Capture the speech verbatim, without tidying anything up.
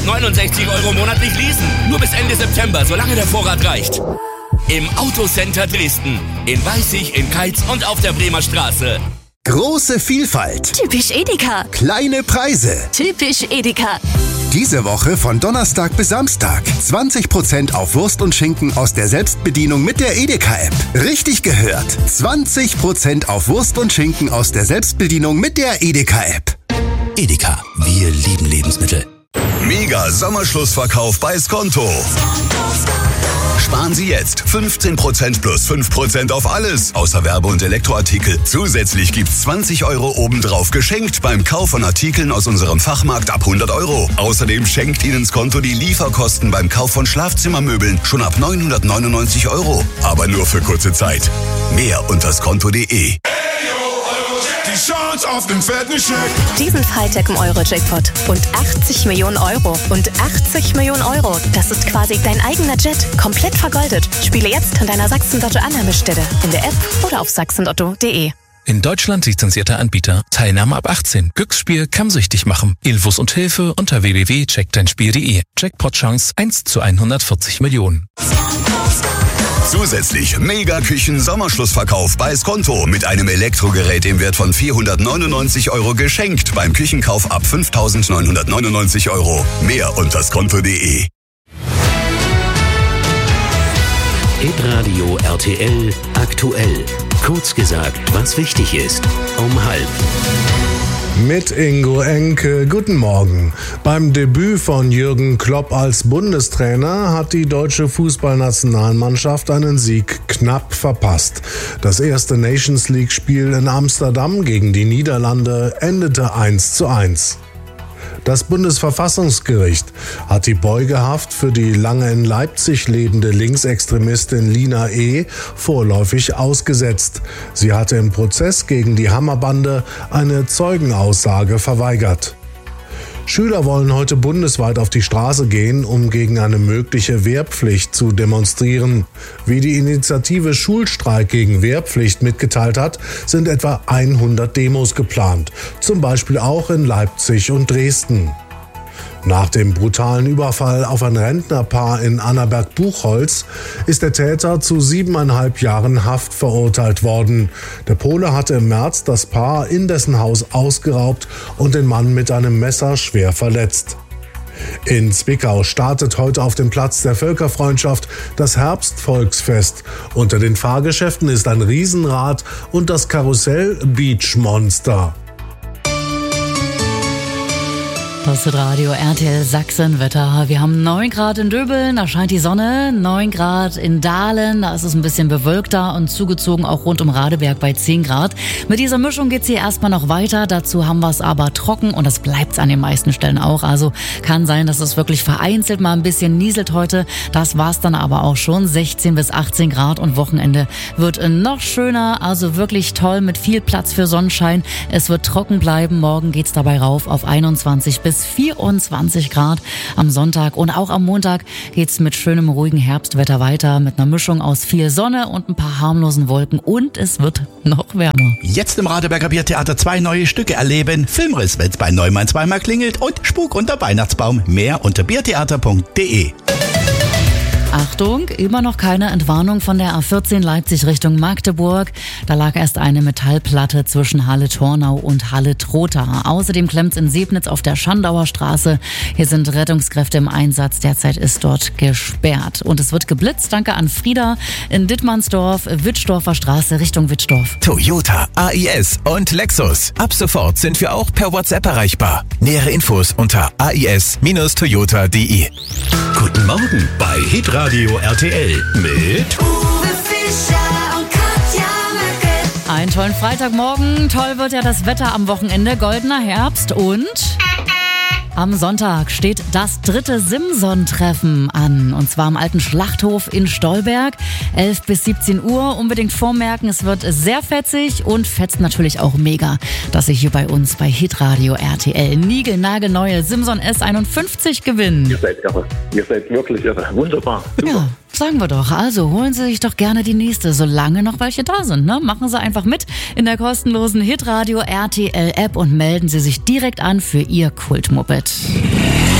neunundsechzig Euro monatlich leasen. Nur bis Ende September, solange der Vorrat reicht. Im Autocenter Dresden. In Weißig, in Keitz und auf der Bremer Straße. Große Vielfalt. Typisch Edeka. Kleine Preise. Typisch Edeka. Diese Woche von Donnerstag bis Samstag. zwanzig Prozent auf Wurst und Schinken aus der Selbstbedienung mit der Edeka-App. Richtig gehört. zwanzig Prozent auf Wurst und Schinken aus der Selbstbedienung mit der Edeka-App. Edeka, wir lieben Lebensmittel. Mega Sommerschlussverkauf bei Skonto. Sparen Sie jetzt fünfzehn Prozent plus fünf Prozent auf alles, außer Werbe- und Elektroartikel. Zusätzlich gibt's zwanzig Euro obendrauf geschenkt beim Kauf von Artikeln aus unserem Fachmarkt ab hundert Euro. Außerdem schenkt Ihnen Skonto die Lieferkosten beim Kauf von Schlafzimmermöbeln schon ab neunhundertneunundneunzig Euro. Aber nur für kurze Zeit. Mehr unter skonto punkt de. Die Chance auf den fetten Scheck. Diesen Freitag im Euro-Jackpot. Und achtzig Millionen Euro. Und achtzig Millionen Euro. Das ist quasi dein eigener Jet. Komplett vergoldet. Spiele jetzt an deiner Sachsen-Lotto-Annahmestelle. In der App oder auf sachsenlotto punkt de. In Deutschland lizenzierter Anbieter. Teilnahme ab achtzehn. Glücksspiel kann süchtig machen. Infos und Hilfe unter w w w punkt check dein spiel punkt de. Jackpot-Chance eins zu hundertvierzig Millionen. Zusätzlich Mega-Küchen-Sommerschlussverkauf bei Skonto mit einem Elektrogerät im Wert von vierhundertneunundneunzig Euro geschenkt beim Küchenkauf ab fünftausendneunhundertneunundneunzig Euro. Mehr unter skonto punkt de. Hitradio R T L aktuell. Kurz gesagt, was wichtig ist. Um halb. Mit Ingo Enke, guten Morgen. Beim Debüt von Jürgen Klopp als Bundestrainer hat die deutsche Fußballnationalmannschaft einen Sieg knapp verpasst. Das erste Nations League-Spiel in Amsterdam gegen die Niederlande endete eins zu eins. Das Bundesverfassungsgericht hat die Beugehaft für die lange in Leipzig lebende Linksextremistin Lina E. vorläufig ausgesetzt. Sie hatte im Prozess gegen die Hammerbande eine Zeugenaussage verweigert. Schüler wollen heute bundesweit auf die Straße gehen, um gegen eine mögliche Wehrpflicht zu demonstrieren. Wie die Initiative Schulstreik gegen Wehrpflicht mitgeteilt hat, sind etwa hundert Demos geplant, zum Beispiel auch in Leipzig und Dresden. Nach dem brutalen Überfall auf ein Rentnerpaar in Annaberg-Buchholz ist der Täter zu siebeneinhalb Jahren Haft verurteilt worden. Der Pole hatte im März das Paar in dessen Haus ausgeraubt und den Mann mit einem Messer schwer verletzt. In Zwickau startet heute auf dem Platz der Völkerfreundschaft das Herbstvolksfest. Unter den Fahrgeschäften ist ein Riesenrad und das Karussell Beach Monster. Das ist Radio R T L Sachsen-Wetter. Wir haben neun Grad in Döbeln, da scheint die Sonne. neun Grad in Dahlen, da ist es ein bisschen bewölkter und zugezogen auch rund um Radeberg bei zehn Grad. Mit dieser Mischung geht's hier erstmal noch weiter. Dazu haben wir es aber trocken und das bleibt's an den meisten Stellen auch. Also kann sein, dass es wirklich vereinzelt mal ein bisschen nieselt heute. Das war's dann aber auch schon. sechzehn bis achtzehn Grad und Wochenende wird noch schöner. Also wirklich toll mit viel Platz für Sonnenschein. Es wird trocken bleiben. Morgen geht's dabei rauf auf einundzwanzig bis vierundzwanzig Grad am Sonntag und auch am Montag geht's mit schönem, ruhigen Herbstwetter weiter mit einer Mischung aus viel Sonne und ein paar harmlosen Wolken und es wird noch wärmer. Jetzt im Radeberger Biertheater zwei neue Stücke erleben. Filmriss, wenn's bei Neumann zweimal klingelt und Spuk unter Weihnachtsbaum. Mehr unter biertheater punkt de. Achtung, immer noch keine Entwarnung von der A vierzehn Leipzig Richtung Magdeburg. Da lag erst eine Metallplatte zwischen Halle-Tornau und Halle-Trotha. Außerdem klemmt's in Sebnitz auf der Schandauer Straße. Hier sind Rettungskräfte im Einsatz. Derzeit ist dort gesperrt. Und es wird geblitzt. Danke an Frieda in Dittmannsdorf, Witschdorfer Straße Richtung Witschdorf. Toyota, A I S und Lexus. Ab sofort sind wir auch per WhatsApp erreichbar. Nähere Infos unter a i s Toyota punkt de. Guten Morgen bei Hitradio R T L mit Uwe Fischer und Katja Möcke. Einen tollen Freitagmorgen. Toll wird ja das Wetter am Wochenende. Goldener Herbst und... Am Sonntag steht das dritte Simson-Treffen an. Und zwar am alten Schlachthof in Stolberg. elf bis siebzehn Uhr. Unbedingt vormerken, es wird sehr fetzig und fetzt natürlich auch mega, dass Sie hier bei uns bei Hitradio R T L niegelnagelneue Simson S einundfünfzig gewinnen. Ihr seid irre. Ihr seid wirklich irre. Wunderbar. Super. Ja, sagen wir doch. Also holen Sie sich doch gerne die nächste, solange noch welche da sind. Ne? Machen Sie einfach mit in der kostenlosen Hitradio R T L App und melden Sie sich direkt an für Ihr Kultmoped.